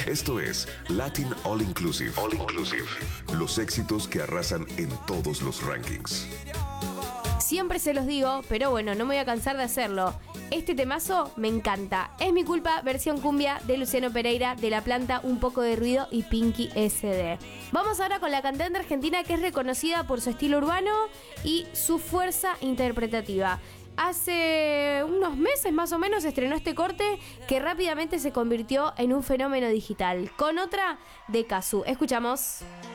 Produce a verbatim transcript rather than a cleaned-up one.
Esto es Latin All Inclusive. All Inclusive. Los éxitos que arrasan en todos los rankings. Siempre se los digo, pero bueno, no me voy a cansar de hacerlo. Este temazo me encanta. Es mi culpa, versión cumbia de Luciano Pereira, de La Planta, Un Poco de Ruido y Pinky S D. Vamos ahora con la cantante argentina que es reconocida por su estilo urbano y su fuerza interpretativa. Hace unos meses más o menos estrenó este corte que rápidamente se convirtió en un fenómeno digital. Con otra de Cazzu. Escuchamos.